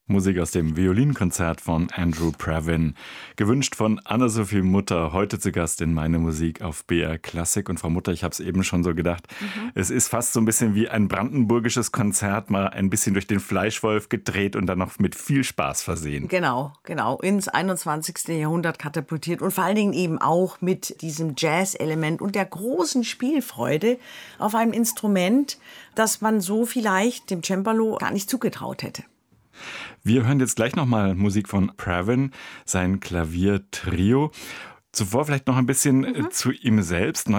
Musik aus dem Violinkonzert von Andrew Previn. Gewünscht von Anna-Sophie Mutter, heute zu Gast in Meine Musik auf BR Klassik. Und Frau Mutter, ich habe es eben schon so gedacht, es ist fast so ein bisschen wie ein brandenburgisches Konzert, mal ein bisschen durch den Fleischwolf gedreht und dann noch mit viel Spaß versehen. Genau, ins 21. Jahrhundert katapultiert und vor allen Dingen eben auch mit diesem Jazz-Element und der großen Spielfreude auf einem Instrument, das man so vielleicht dem Cembalo gar nicht zugetraut hätte. Wir hören jetzt gleich nochmal Musik von Previn, sein Klaviertrio. Zuvor vielleicht noch ein bisschen zu ihm selbst.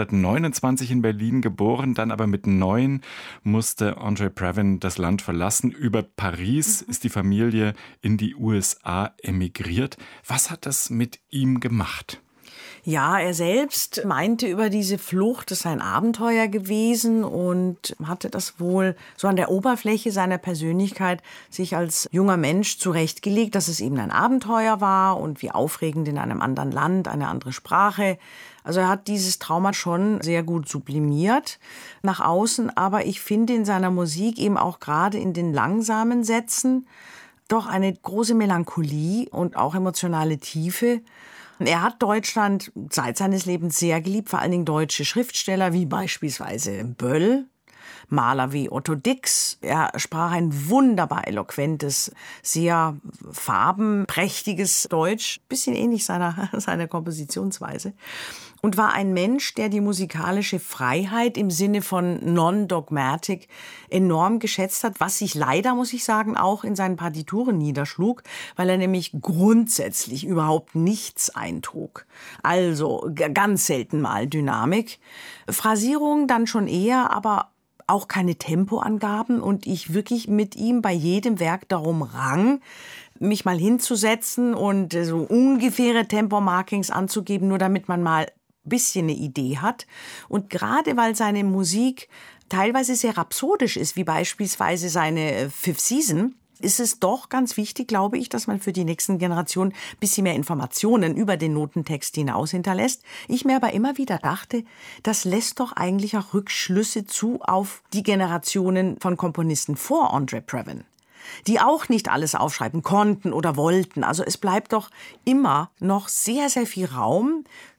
1929 in Berlin geboren, dann aber mit 9 musste Andre Previn das Land verlassen. Über Paris ist die Familie in die USA emigriert. Was hat das mit ihm gemacht? Ja, er selbst meinte über diese Flucht, es sei ein Abenteuer gewesen und hatte das wohl so an der Oberfläche seiner Persönlichkeit sich als junger Mensch zurechtgelegt, dass es eben ein Abenteuer war und wie aufregend in einem anderen Land, eine andere Sprache. Also er hat dieses Trauma schon sehr gut sublimiert nach außen, aber ich finde in seiner Musik eben auch gerade in den langsamen Sätzen doch eine große Melancholie und auch emotionale Tiefe. Er hat Deutschland seit seines Lebens sehr geliebt, vor allen Dingen deutsche Schriftsteller wie beispielsweise Böll, Maler wie Otto Dix. Er sprach ein wunderbar eloquentes, sehr farbenprächtiges Deutsch, bisschen ähnlich seiner Kompositionsweise. Und war ein Mensch, der die musikalische Freiheit im Sinne von Non-Dogmatic enorm geschätzt hat, was sich leider, muss ich sagen, auch in seinen Partituren niederschlug, weil er nämlich grundsätzlich überhaupt nichts eintrug. Also ganz selten mal Dynamik. Phrasierung dann schon eher, aber auch keine Tempoangaben und ich wirklich mit ihm bei jedem Werk darum rang, mich mal hinzusetzen und so ungefähre Tempomarkings anzugeben, nur damit man mal ein bisschen eine Idee hat. Und gerade weil seine Musik teilweise sehr rhapsodisch ist, wie beispielsweise seine Fifth Season, ist es doch ganz wichtig, glaube ich, dass man für die nächsten Generationen ein bisschen mehr Informationen über den Notentext hinaus hinterlässt. Ich mir aber immer wieder dachte, das lässt doch eigentlich auch Rückschlüsse zu auf die Generationen von Komponisten vor Andre Previn, die auch nicht alles aufschreiben konnten oder wollten. Also es bleibt doch immer noch sehr, sehr viel Raum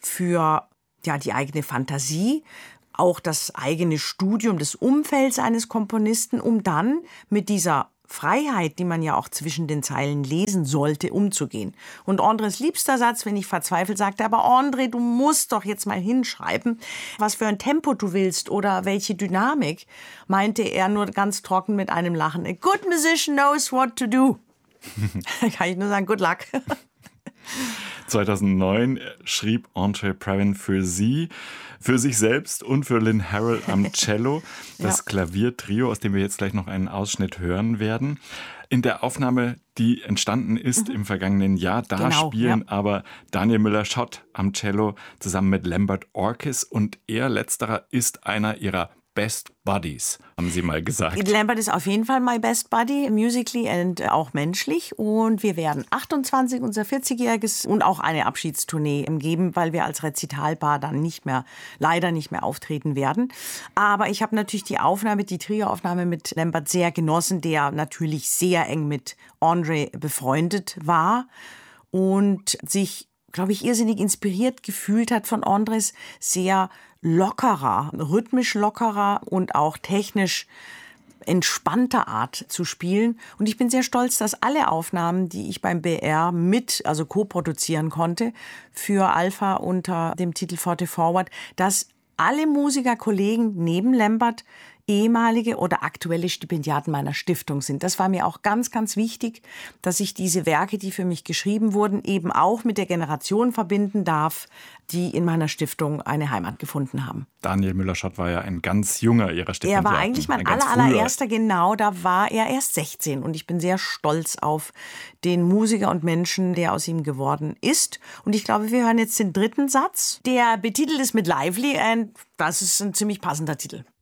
für die eigene Fantasie, auch das eigene Studium des Umfelds eines Komponisten, um dann mit dieser Freiheit, die man ja auch zwischen den Zeilen lesen sollte, umzugehen. Und Andres liebster Satz, wenn ich verzweifelt sagte, aber Andre, du musst doch jetzt mal hinschreiben, was für ein Tempo du willst oder welche Dynamik, meinte er nur ganz trocken mit einem Lachen. A good musician knows what to do. Da kann ich nur sagen, good luck. 2009 schrieb Andre Previn für Sie, für sich selbst und für Lynn Harrell am Cello, das Klaviertrio, aus dem wir jetzt gleich noch einen Ausschnitt hören werden. In der Aufnahme, die entstanden ist im vergangenen Jahr, da spielen aber Daniel Müller-Schott am Cello zusammen mit Lambert Orkis und er, letzterer, ist einer ihrer Best Buddies, haben Sie mal gesagt. Lambert ist auf jeden Fall my best buddy, musically und auch menschlich. Und wir werden 28, unser 40-jähriges und auch eine Abschiedstournee geben, weil wir als Rezitalpaar dann leider nicht mehr auftreten werden. Aber ich habe natürlich die Trioaufnahme mit Lambert sehr genossen, der natürlich sehr eng mit Andre befreundet war und sich, glaube ich, irrsinnig inspiriert gefühlt hat von Andres sehr lockerer, rhythmisch lockerer und auch technisch entspannter Art zu spielen. Und ich bin sehr stolz, dass alle Aufnahmen, die ich beim BR co-produzieren konnte, für Alpha unter dem Titel Forte Forward, dass alle Musikerkollegen neben Lambert ehemalige oder aktuelle Stipendiaten meiner Stiftung sind. Das war mir auch ganz, ganz wichtig, dass ich diese Werke, die für mich geschrieben wurden, eben auch mit der Generation verbinden darf, die in meiner Stiftung eine Heimat gefunden haben. Daniel Müller-Schott war ja ein ganz junger Ihrer Stipendiaten. Er war eigentlich mein allererster, genau, da war er erst 16 und ich bin sehr stolz auf den Musiker und Menschen, der aus ihm geworden ist. Und ich glaube, wir hören jetzt den dritten Satz, der betitelt ist mit Lively und das ist ein ziemlich passender Titel.